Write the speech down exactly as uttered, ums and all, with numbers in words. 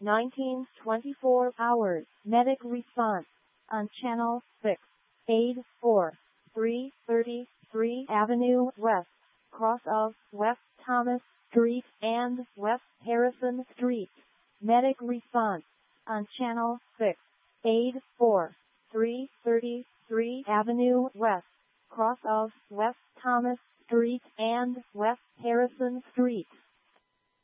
nineteen twenty-four hours medic response on Channel six. Aid for three thirty-three Avenue West, cross of West Thomas Street and West Harrison Street. Medic response on Channel six. Aid for three thirty-three Avenue West, cross of West Thomas Street and West Harrison Street.